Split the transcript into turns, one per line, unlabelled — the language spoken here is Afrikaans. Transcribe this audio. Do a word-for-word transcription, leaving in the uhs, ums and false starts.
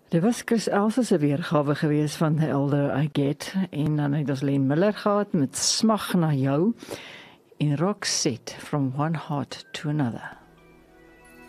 Dit was Chris Elsa se weergawe gewees van The Elder I Get, en dan het ons Len Miller gehad met Smag na jou en Roxette From One Heart to Another.